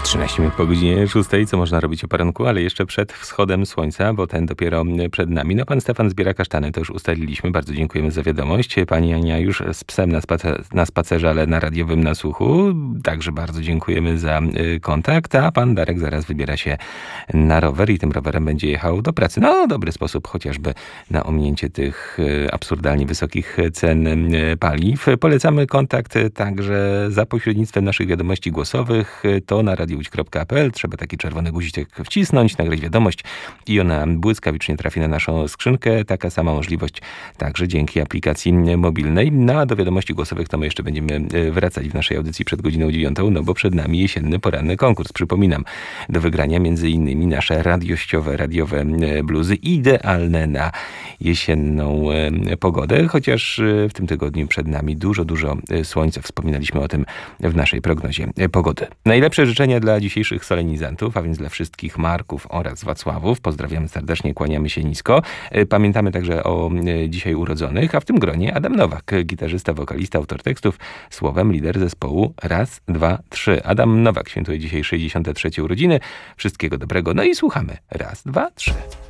13 minut po godzinie 6. Co można robić o poranku, ale jeszcze przed wschodem słońca, bo ten dopiero przed nami. No pan Stefan zbiera kasztany, to już ustaliliśmy. Bardzo dziękujemy za wiadomość. Pani Ania już z psem na spacerze, ale na radiowym nasłuchu. Także bardzo dziękujemy za kontakt. A pan Darek zaraz wybiera się na rower i tym rowerem będzie jechał do pracy. No, dobry sposób chociażby na ominięcie tych absurdalnie wysokich cen paliw. Polecamy kontakt także za pośrednictwem naszych wiadomości głosowych. To na radiołódź.pl. Trzeba taki czerwony guziczek wcisnąć, nagrać wiadomość i ona błyskawicznie trafi na naszą skrzynkę. Taka sama możliwość także dzięki aplikacji mobilnej. No a do wiadomości głosowych to my jeszcze będziemy wracać w naszej audycji przed godziną 9, no bo przed nami jesienny poranny konkurs. Przypominam, do wygrania między innymi nasze radiowe bluzy idealne na jesienną pogodę, chociaż w tym tygodniu przed nami dużo słońca. Wspominaliśmy o tym w naszej prognozie pogody. Najlepsze życzenia dla dzisiejszych solenizantów, a więc dla wszystkich Marków oraz Wacławów. Pozdrawiamy serdecznie, kłaniamy się nisko. Pamiętamy także o dzisiaj urodzonych, a w tym gronie Adam Nowak, gitarzysta, wokalista, autor tekstów, słowem lider zespołu Raz, Dwa, Trzy. Adam Nowak świętuje dzisiaj 63. urodziny. Wszystkiego dobrego. No i słuchamy. Raz, dwa, trzy.